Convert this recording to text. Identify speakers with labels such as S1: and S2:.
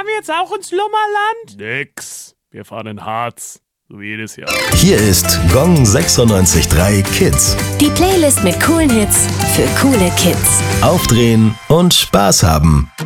S1: fahren wir jetzt auch ins Lummerland? Nix. Wir fahren in Harz. So wie jedes Jahr.
S2: Hier ist Gong 96.3 Kids.
S3: Die Playlist mit coolen Hits für coole Kids.
S2: Aufdrehen und Spaß haben.